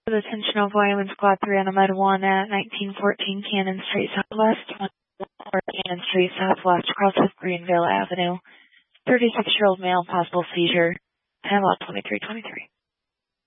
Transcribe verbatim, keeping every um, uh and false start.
The attention of Wyoming Squad three on a Med one at nineteen fourteen Cannon Street Southwest, twenty-four Cannon Street Southwest, across with Greenville Avenue. thirty-six-year-old male, possible seizure. Panel twenty-three twenty-three.